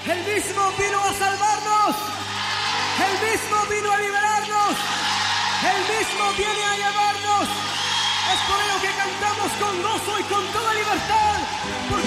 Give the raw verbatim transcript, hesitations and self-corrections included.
El mismo vino a salvarnos. El mismo vino a liberarnos. El mismo viene a llevarnos. Es por ello que cantamos con gozo y con toda libertad. Porque